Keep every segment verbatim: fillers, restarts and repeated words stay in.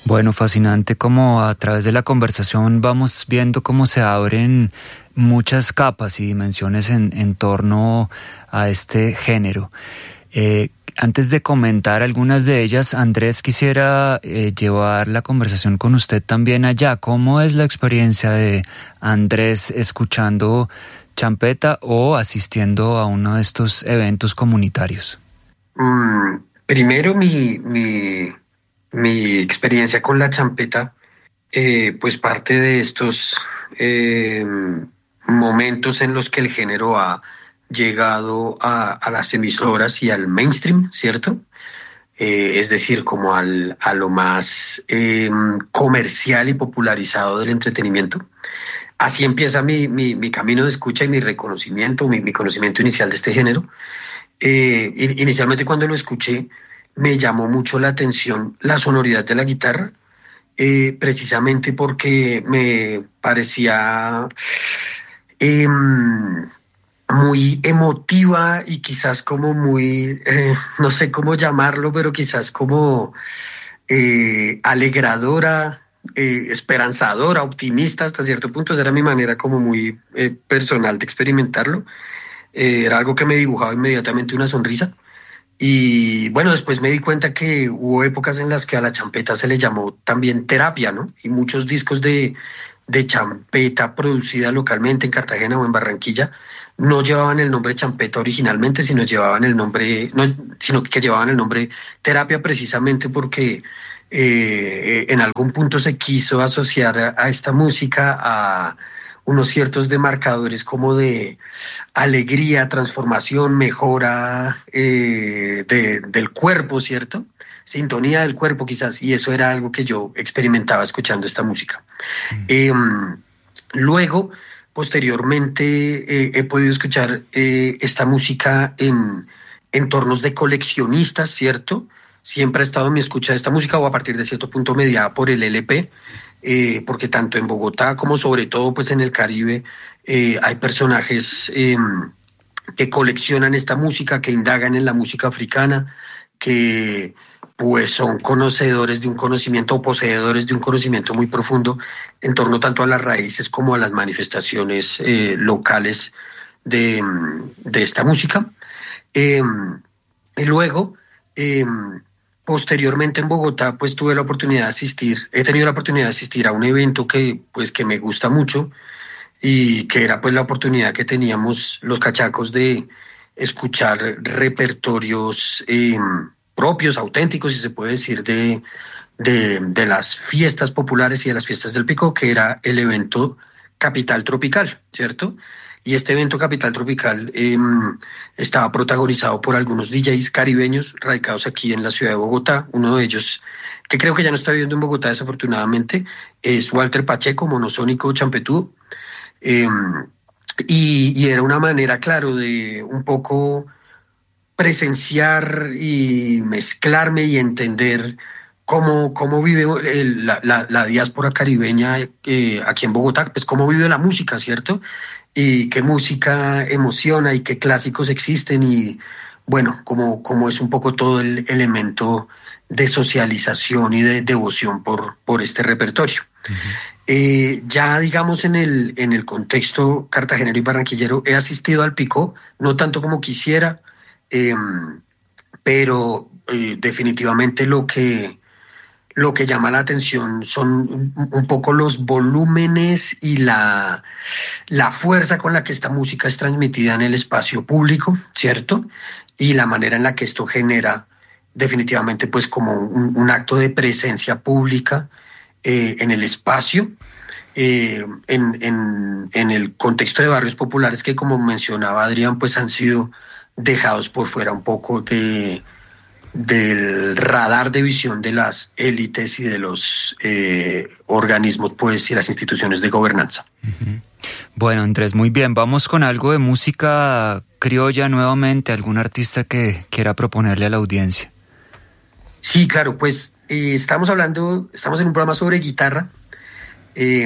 Bueno, fascinante como a través de la conversación vamos viendo cómo se abren muchas capas y dimensiones en, en torno a este género. Eh, antes de comentar algunas de ellas, Andrés, quisiera eh, llevar la conversación con usted también allá. ¿Cómo es la experiencia de Andrés escuchando champeta o asistiendo a uno de estos eventos comunitarios? Mm, primero, mi, mi, mi experiencia con la champeta, eh, pues parte de estos eh, momentos en los que el género ha llegado a, a las emisoras y al mainstream, ¿cierto? Eh, es decir, como al, a lo más eh, comercial y popularizado del entretenimiento. Así empieza mi, mi, mi camino de escucha y mi reconocimiento, mi, mi conocimiento inicial de este género. Eh, inicialmente cuando lo escuché me llamó mucho la atención la sonoridad de la guitarra, eh, precisamente porque me parecía eh, muy emotiva y quizás como muy, eh, no sé cómo llamarlo, pero quizás como eh, alegradora, eh, esperanzadora, optimista hasta cierto punto. Esa era mi manera como muy eh, personal de experimentarlo. Eh, era algo que me dibujaba inmediatamente una sonrisa. Y bueno, después me di cuenta que hubo épocas en las que a la champeta se le llamó también terapia, ¿no? Y muchos discos de, de champeta producida localmente en Cartagena o en Barranquilla no llevaban el nombre champeta originalmente, sino llevaban el nombre, no, sino que llevaban el nombre terapia, precisamente porque eh, en algún punto se quiso asociar a, a esta música a unos ciertos demarcadores como de alegría, transformación, mejora eh, de, del cuerpo, ¿cierto? Sintonía del cuerpo quizás, y eso era algo que yo experimentaba escuchando esta música. Mm. Eh, luego, posteriormente, eh, he podido escuchar eh, esta música en entornos de coleccionistas, ¿cierto? Siempre ha estado en mi escucha de esta música, o a partir de cierto punto mediada por el L P, eh, porque tanto en Bogotá como sobre todo pues en el Caribe eh, hay personajes eh, que coleccionan esta música, que indagan en la música africana, que pues son conocedores de un conocimiento o poseedores de un conocimiento muy profundo en torno tanto a las raíces como a las manifestaciones eh, locales de, de esta música. Eh, y luego, eh, posteriormente en Bogotá, pues tuve la oportunidad de asistir, he tenido la oportunidad de asistir a un evento que, pues, que me gusta mucho y que era pues la oportunidad que teníamos los cachacos de escuchar repertorios eh, propios, auténticos, si se puede decir, de, de, de las fiestas populares y de las fiestas del Pico, que era el evento Capital Tropical, ¿cierto? Y este evento Capital Tropical eh, estaba protagonizado por algunos D Js caribeños radicados aquí en la ciudad de Bogotá. Uno de ellos, que creo que ya no está viviendo en Bogotá desafortunadamente, es Walter Pacheco, monosónico champetudo. Eh, y, y era una manera, claro, de un poco presenciar y mezclarme y entender cómo, cómo vive el, la, la, la diáspora caribeña eh, aquí en Bogotá, pues cómo vive la música, ¿cierto? Y qué música emociona y qué clásicos existen y bueno, como, como es un poco todo el elemento de socialización y de devoción por, por este repertorio. Uh-huh. Eh, ya digamos en el, en el contexto cartagenero y barranquillero he asistido al Picó, no tanto como quisiera, eh, pero eh, definitivamente lo que Lo que llama la atención son un poco los volúmenes y la, la fuerza con la que esta música es transmitida en el espacio público, ¿cierto? Y la manera en la que esto genera definitivamente pues como un, un acto de presencia pública eh, en el espacio, eh, en, en, en el contexto de barrios populares que, como mencionaba Adrián, pues han sido dejados por fuera un poco de... del radar de visión de las élites y de los eh, organismos pues y las instituciones de gobernanza. Uh-huh. Bueno, Andrés, muy bien. Vamos con algo de música criolla nuevamente, algún artista que quiera proponerle a la audiencia. Sí, claro, pues eh, estamos hablando, estamos en un programa sobre guitarra eh,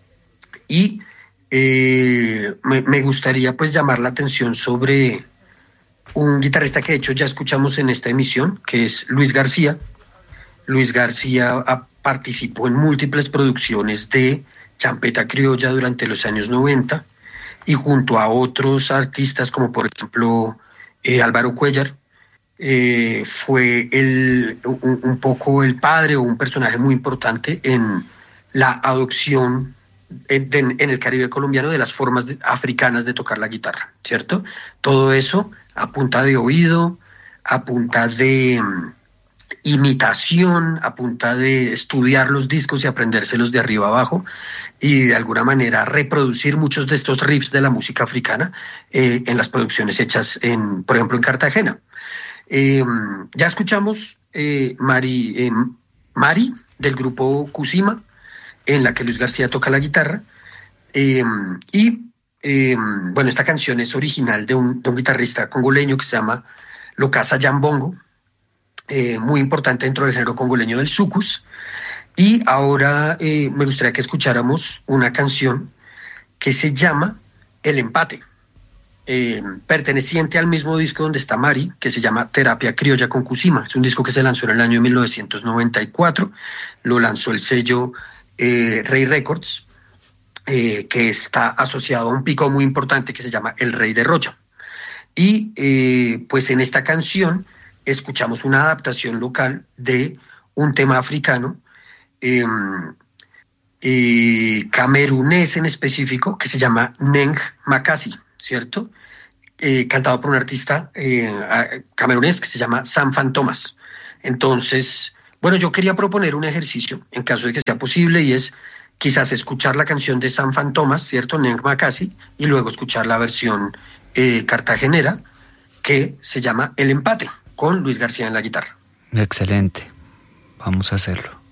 y eh, me, me gustaría pues llamar la atención sobre un guitarrista que de hecho ya escuchamos en esta emisión, que es Luis García. Luis García ha participó en múltiples producciones de champeta criolla durante los años noventa y junto a otros artistas como por ejemplo eh, Álvaro Cuéllar, eh, fue el, un, un poco el padre o un personaje muy importante en la adopción en, en, en el Caribe colombiano de las formas de, africanas de tocar la guitarra, ¿cierto? Todo eso a punta de oído, a punta de um, imitación, a punta de estudiar los discos y aprendérselos de arriba abajo y de alguna manera reproducir muchos de estos riffs de la música africana eh, en las producciones hechas, en, por ejemplo, en Cartagena. Eh, ya escuchamos eh, Mari, eh, Mari del grupo Cusima, en la que Luis García toca la guitarra, eh, y eh, bueno, esta canción es original de un, de un guitarrista congoleño que se llama Lokasa Jambongo, eh, muy importante dentro del género congoleño del soukous. Y ahora eh, me gustaría que escucháramos una canción que se llama El Empate, eh, perteneciente al mismo disco donde está Mari, que se llama Terapia Criolla con Cusima. Es un disco que se lanzó en el año mil novecientos noventa y cuatro, lo lanzó el sello eh, Rey Records, eh, que está asociado a un pico muy importante que se llama El Rey de Rocha. Y eh, pues en esta canción escuchamos una adaptación local de un tema africano, eh, eh, camerunés en específico, que se llama Neng Makasi, ¿cierto? Eh, cantado por un artista eh, camerunés que se llama Sam Fan Thomas. Entonces, bueno, yo quería proponer un ejercicio, en caso de que sea posible, y es quizás escuchar la canción de Sam Fan Thomas, ¿cierto? Neng Makasi, y luego escuchar la versión eh, cartagenera, que se llama El Empate, con Luis García en la guitarra. Excelente, vamos a hacerlo.